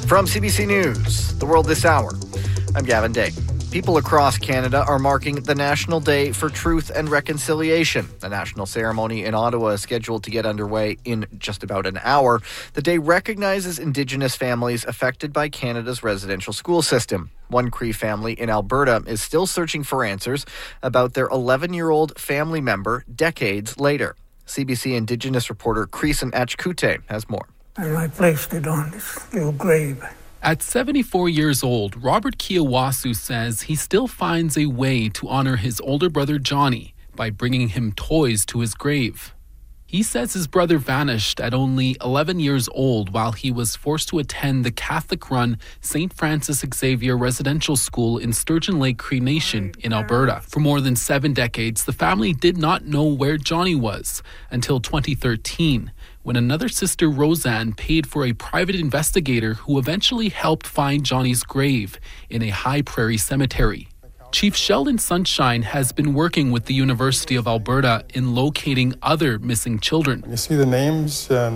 From CBC News, The World This Hour, I'm Gavin Day. People across Canada are marking the National Day for Truth and Reconciliation. The national ceremony in Ottawa is scheduled to get underway in just about an hour. The day recognizes Indigenous families affected by Canada's residential school system. One Cree family in Alberta is still searching for answers about their 11-year-old family member decades later. CBC Indigenous reporter Creason Achkute has more. And I placed it on this little grave. At 74 years old, Robert Kiawasu says he still finds a way to honor his older brother Johnny by bringing him toys to his grave. He says his brother vanished at only 11 years old while he was forced to attend the Catholic-run St. Francis Xavier Residential School in Sturgeon Lake Cree Nation in Alberta. For more than 7 decades, the family did not know where Johnny was until 2013. When another sister, Roseanne, paid for a private investigator who eventually helped find Johnny's grave in a high prairie cemetery. Chief Sheldon Sunshine has been working with the University of Alberta in locating other missing children. You see the names and,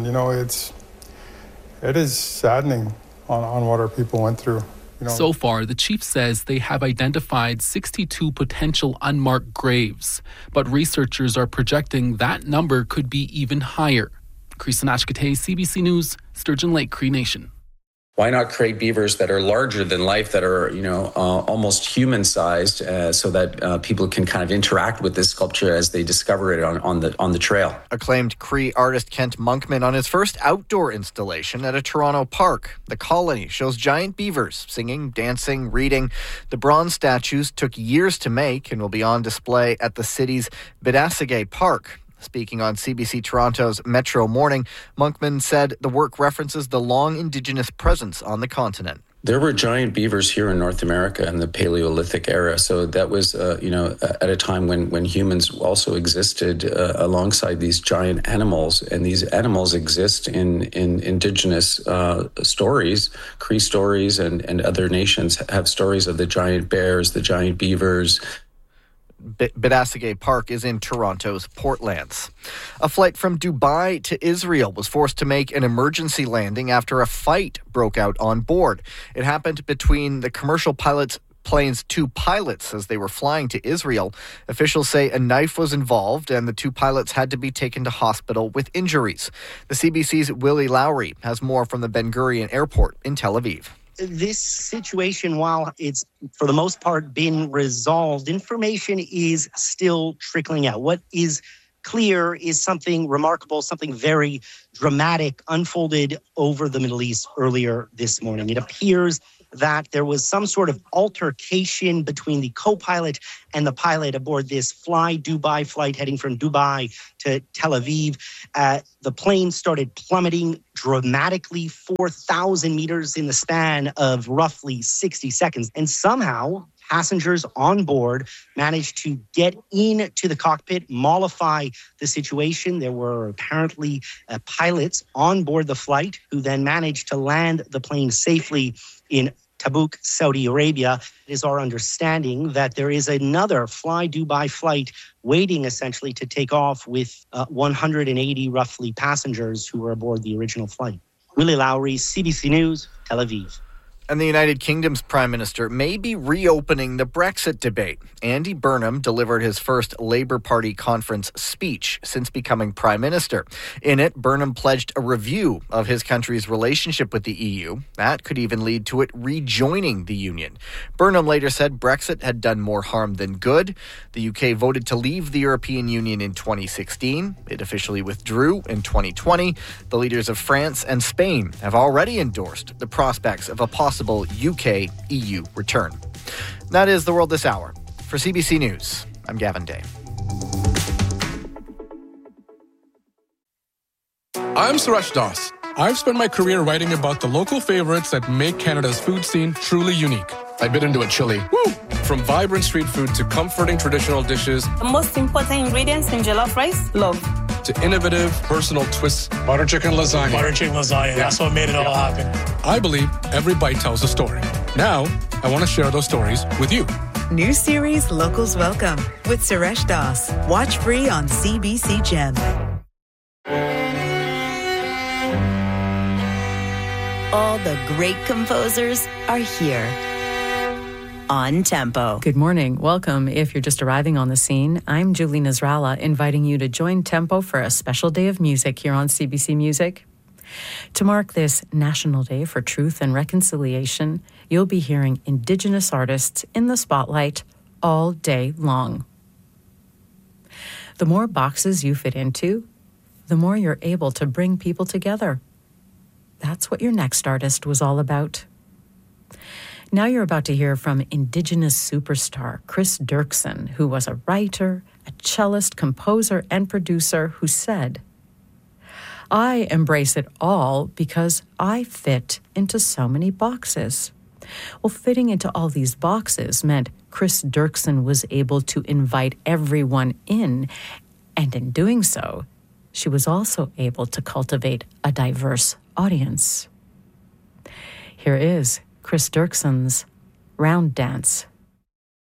it is saddening on what our people went through. So far, the chief says they have identified 62 potential unmarked graves, but researchers are projecting that number could be even higher. Creason Achkute, CBC News, Sturgeon Lake Cree Nation. Why not create beavers that are larger than life, that are, almost human-sized, so that people can kind of interact with this sculpture as they discover it on the trail? Acclaimed Cree artist Kent Monkman on his first outdoor installation at a Toronto park. The Colony shows giant beavers singing, dancing, reading. The bronze statues took years to make and will be on display at the city's Bidasige Park. Speaking on CBC Toronto's Metro Morning, Monkman said the work references the long Indigenous presence on the continent. There were giant beavers here in North America in the Paleolithic era. So that was, at a time when humans also existed alongside these giant animals. And these animals exist in Indigenous stories. Cree stories and other nations have stories of the giant bears, the giant beavers. Bidasige Park is in Toronto's Portlands. A flight from Dubai to Israel was forced to make an emergency landing after a fight broke out on board. It happened between the commercial plane's two pilots as they were flying to Israel. Officials say a knife was involved and the two pilots had to be taken to hospital with injuries. The CBC's Willie Lowry has more from the Ben Gurion Airport in Tel Aviv. This situation, while it's for the most part been resolved, information is still trickling out. What is clear is something remarkable, something very dramatic unfolded over the Middle East earlier this morning. It appears that there was some sort of altercation between the co-pilot and the pilot aboard this Fly Dubai flight heading from Dubai to Tel Aviv. The plane started plummeting dramatically, 4,000 meters in the span of roughly 60 seconds. And somehow passengers on board managed to get into the cockpit, mollify the situation. There were apparently pilots on board the flight who then managed to land the plane safely in Tabuk, Saudi Arabia. It is our understanding that there is another Fly Dubai flight waiting essentially to take off with 180 roughly passengers who were aboard the original flight. Willie Lowry, CBC News, Tel Aviv. And the United Kingdom's Prime Minister may be reopening the Brexit debate. Andy Burnham delivered his first Labour Party conference speech since becoming Prime Minister. In it, Burnham pledged a review of his country's relationship with the EU. That could even lead to it rejoining the Union. Burnham later said Brexit had done more harm than good. The UK voted to leave the European Union in 2016. It officially withdrew in 2020. The leaders of France and Spain have already endorsed the prospects of a possible UK-EU return. That is The World This Hour. For CBC News, I'm Gavin Day. I'm Suresh Das. I've spent my career writing about the local favorites that make Canada's food scene truly unique. I bit into a chili. Woo! From vibrant street food to comforting traditional dishes. The most important ingredients in jollof rice, love. To innovative, personal twists. Butter chicken lasagna. That's what made it all happen. I believe every bite tells a story. Now, I want to share those stories with you. New series Locals Welcome with Suresh Das. Watch free on CBC Gem. All the great composers are here on Tempo. Good morning. Welcome. If you're just arriving on the scene, I'm Julie Nasrallah, inviting you to join Tempo for a special day of music here on CBC Music. To mark this National Day for Truth and Reconciliation, you'll be hearing Indigenous artists in the spotlight all day long. The more boxes you fit into, the more you're able to bring people together. That's what your next artist was all about. Now you're about to hear from Indigenous superstar Chris Dirksen, who was a writer, a cellist, composer, and producer who said, "I embrace it all because I fit into so many boxes." Well, fitting into all these boxes meant Chris Dirksen was able to invite everyone in, and in doing so, she was also able to cultivate a diverse audience. Here is Chris Dirksen's Round Dance.